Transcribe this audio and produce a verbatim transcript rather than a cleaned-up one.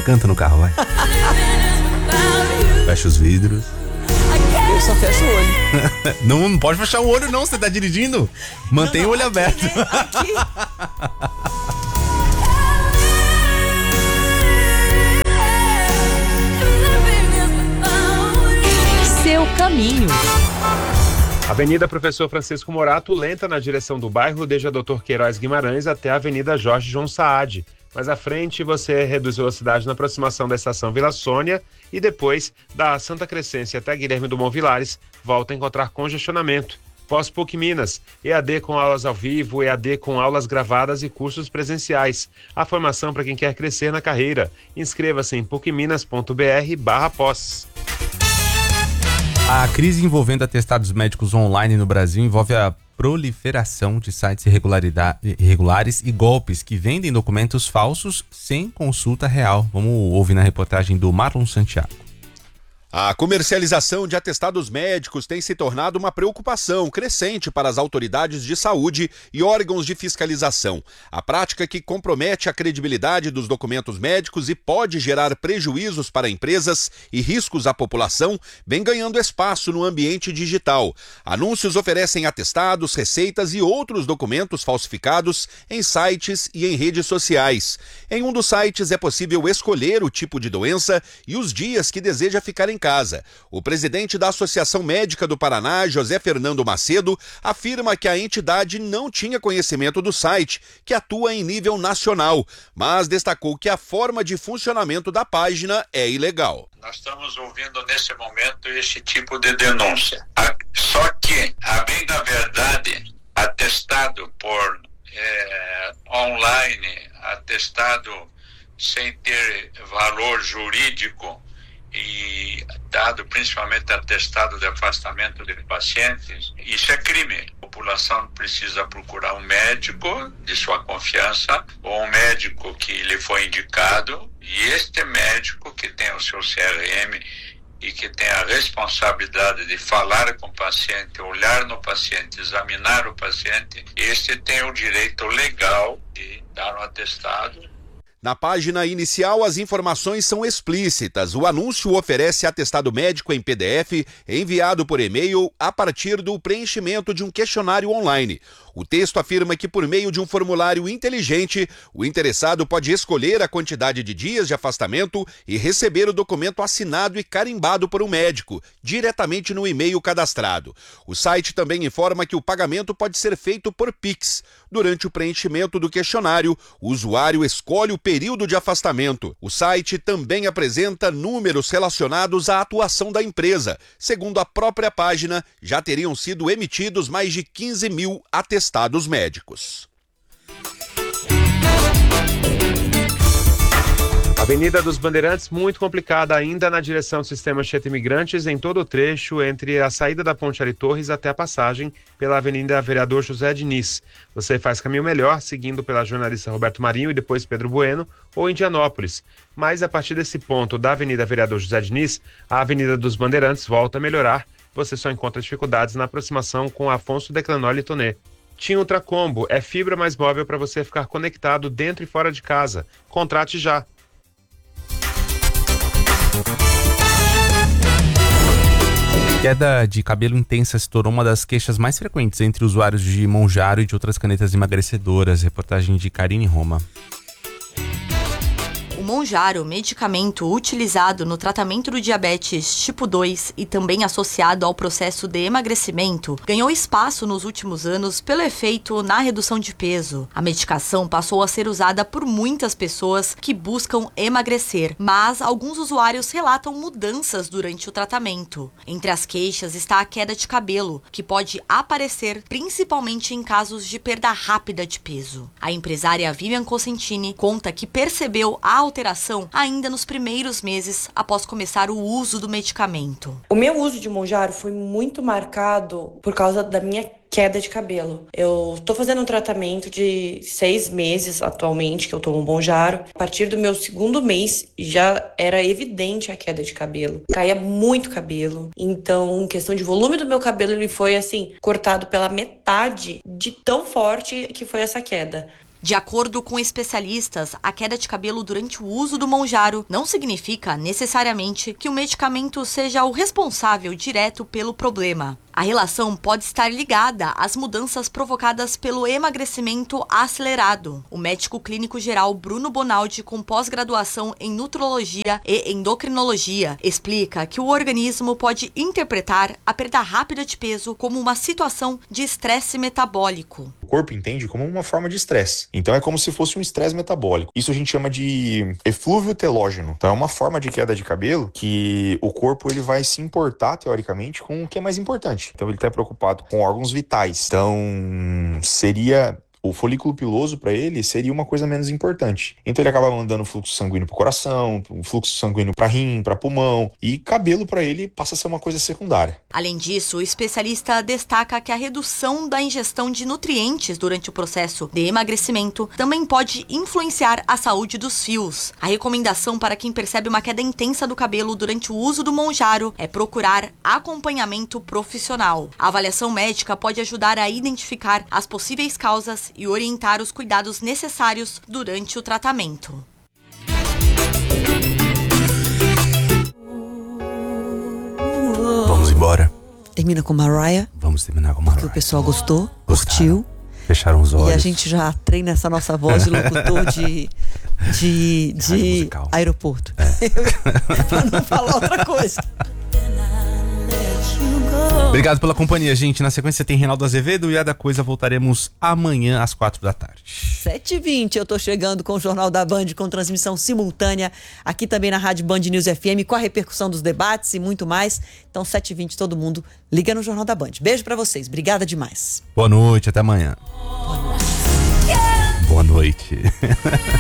canta no carro, vai. Fecha os vidros. Eu só fecho o olho. Não, não pode fechar o olho não, você tá dirigindo. Mantém não, não, o olho aqui, aberto. Né? Aqui. Seu caminho. Avenida Professor Francisco Morato, lenta na direção do bairro, desde a doutor Queiroz Guimarães até a Avenida Jorge João Saad. Mais à frente, você reduz velocidade na aproximação da estação Vila Sônia e depois, da Santa Crescência até Guilherme Dumont Vilares, volta a encontrar congestionamento. Pós-PUC Minas, E A D com aulas ao vivo, E A D com aulas gravadas e cursos presenciais. A formação para quem quer crescer na carreira. Inscreva-se em pucminas.br barra pós. A crise envolvendo atestados médicos online no Brasil envolve a proliferação de sites irregulares e golpes que vendem documentos falsos sem consulta real. Vamos ouvir na reportagem do Marlon Santiago. A comercialização de atestados médicos tem se tornado uma preocupação crescente para as autoridades de saúde e órgãos de fiscalização. A prática que compromete a credibilidade dos documentos médicos e pode gerar prejuízos para empresas e riscos à população vem ganhando espaço no ambiente digital. Anúncios oferecem atestados, receitas e outros documentos falsificados em sites e em redes sociais. Em um dos sites é possível escolher o tipo de doença e os dias que deseja ficar em casa. O presidente da Associação Médica do Paraná, José Fernando Macedo, afirma que a entidade não tinha conhecimento do site, que atua em nível nacional, mas destacou que a forma de funcionamento da página é ilegal. Nós estamos ouvindo nesse momento esse tipo de denúncia. Só que, a bem da verdade, atestado por é, online, atestado sem ter valor jurídico, e dado principalmente atestado de afastamento de pacientes, isso é crime. A população precisa procurar um médico de sua confiança ou um médico que lhe foi indicado, e este médico que tem o seu C R M e que tem a responsabilidade de falar com o paciente, olhar no paciente, examinar o paciente, este tem o direito legal de dar um atestado. Na página inicial, as informações são explícitas. O anúncio oferece atestado médico em P D F enviado por e-mail a partir do preenchimento de um questionário online. O texto afirma que, por meio de um formulário inteligente, o interessado pode escolher a quantidade de dias de afastamento e receber o documento assinado e carimbado por um médico, diretamente no e-mail cadastrado. O site também informa que o pagamento pode ser feito por Pix. Durante o preenchimento do questionário, o usuário escolhe o período de afastamento. O site também apresenta números relacionados à atuação da empresa. Segundo a própria página, já teriam sido emitidos mais de quinze mil atestados médicos. Avenida dos Bandeirantes, muito complicada ainda na direção do sistema Anchieta Imigrantes, em todo o trecho entre a saída da Ponte Ari Torres até a passagem pela Avenida Vereador José Diniz. Você faz caminho melhor seguindo pela jornalista Roberto Marinho e depois Pedro Bueno ou Indianópolis. Mas a partir desse ponto da Avenida Vereador José Diniz, a Avenida dos Bandeirantes volta a melhorar. Você só encontra dificuldades na aproximação com Afonso Declanol e Tonê. Tim Ultracombo é fibra mais móvel para você ficar conectado dentro e fora de casa. Contrate já. Queda de cabelo intensa se tornou uma das queixas mais frequentes entre usuários de Monjaro e de outras canetas emagrecedoras. Reportagem de Karine Roma. O Monjaro, medicamento utilizado no tratamento do diabetes tipo dois e também associado ao processo de emagrecimento, ganhou espaço nos últimos anos pelo efeito na redução de peso. A medicação passou a ser usada por muitas pessoas que buscam emagrecer, mas alguns usuários relatam mudanças durante o tratamento. Entre as queixas está a queda de cabelo, que pode aparecer principalmente em casos de perda rápida de peso. A empresária Vivian Cosentini conta que percebeu a alteração ainda nos primeiros meses após começar o uso do medicamento. O meu uso de Monjaro foi muito marcado por causa da minha queda de cabelo. Eu tô fazendo um tratamento de seis meses atualmente que eu tomo Monjaro. A partir do meu segundo mês já era evidente a queda de cabelo. Caía muito cabelo. Então, em questão de volume do meu cabelo, ele foi assim, cortado pela metade de tão forte que foi essa queda. De acordo com especialistas, a queda de cabelo durante o uso do Mounjaro não significa necessariamente que o medicamento seja o responsável direto pelo problema. A relação pode estar ligada às mudanças provocadas pelo emagrecimento acelerado. O médico clínico geral Bruno Bonaldi, com pós-graduação em nutrologia e endocrinologia, explica que o organismo pode interpretar a perda rápida de peso como uma situação de estresse metabólico. O corpo entende como uma forma de estresse. Então é como se fosse um estresse metabólico. Isso a gente chama de eflúvio telógeno. Então é uma forma de queda de cabelo que o corpo ele vai se importar, teoricamente, com o que é mais importante. Então ele está preocupado com órgãos vitais. Então seria... O folículo piloso, para ele, seria uma coisa menos importante. Então ele acaba mandando fluxo sanguíneo para o coração, um fluxo sanguíneo para rim, para pulmão, e cabelo para ele passa a ser uma coisa secundária. Além disso, o especialista destaca que a redução da ingestão de nutrientes durante o processo de emagrecimento também pode influenciar a saúde dos fios. A recomendação para quem percebe uma queda intensa do cabelo durante o uso do Mounjaro é procurar acompanhamento profissional. A avaliação médica pode ajudar a identificar as possíveis causas e orientar os cuidados necessários durante o tratamento. Vamos embora. Termina com Mariah. Vamos terminar com Mariah. Porque o pessoal gostou, Gostaram. curtiu. Fecharam os olhos. E a gente já treina essa nossa voz de locutor de, de, de aeroporto. É. Pra não falar outra coisa. Obrigado pela companhia, gente. Na sequência tem Reinaldo Azevedo e a da Coisa. Voltaremos amanhã às quatro da tarde. sete e vinte eu tô chegando com o Jornal da Band, com transmissão simultânea aqui também na Rádio Band News F M, com a repercussão dos debates e muito mais. Então sete e vinte todo mundo liga no Jornal da Band. Beijo pra vocês, obrigada demais. Boa noite, até amanhã. Boa noite. Boa noite.